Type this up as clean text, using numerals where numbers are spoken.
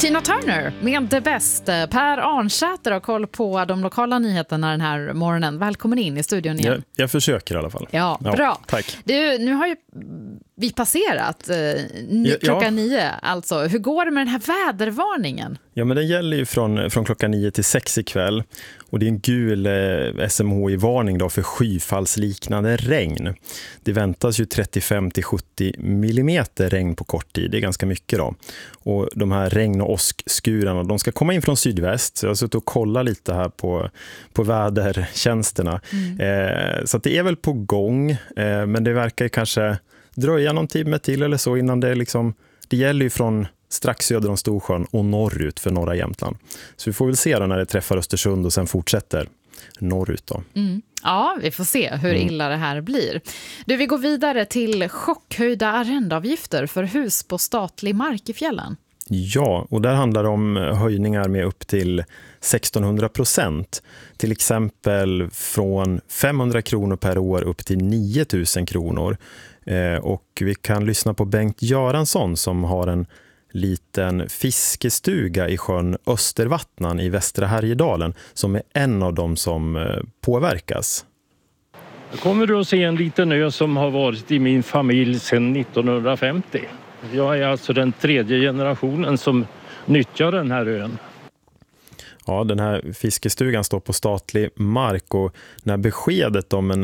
Tina Turner med Det Bäst. Per Arnsäter har koll på de lokala nyheterna den här morgonen. Välkommen in i studion igen. Jag försöker i alla fall. Ja, bra. Tack. Du, nu har ju vi passerat klockan 9. Alltså, hur går det med den här vädervarningen? Ja, men den gäller ju från klockan 9 till 6 ikväll. Och det är en gul SMHI-varning då för skyfallsliknande regn. Det väntas ju 35-70 millimeter regn på kort tid. Det är ganska mycket då. Och de här regn- och åskskurarna, de ska komma in från sydväst. Så jag har suttit och kollat lite här på vädertjänsterna. Så att det är väl på gång. Men det verkar kanske dröja någon timme till eller så innan det liksom... Det gäller ju från strax söder om Storsjön och norrut för norra Jämtland. Så vi får väl se då när det träffar Östersund och sen fortsätter norrut då. Ja, vi får se hur illa det här blir. Du, vi går vidare till chockhöjda arrendeavgifter för hus på statlig mark i fjällen. Ja, och där handlar det om höjningar med upp till 1600%. Till exempel från 500 kronor per år upp till 9000 kronor. Och vi kan lyssna på Bengt Göransson som har en liten fiskestuga i sjön Östervattnan i Västra Härjedalen som är en av dem som påverkas. Kommer du att se en liten ö som har varit i min familj sedan 1950. Jag är alltså den 3:e generationen som nyttjar den här ön. Ja, den här fiskestugan står på statlig mark och när beskedet om en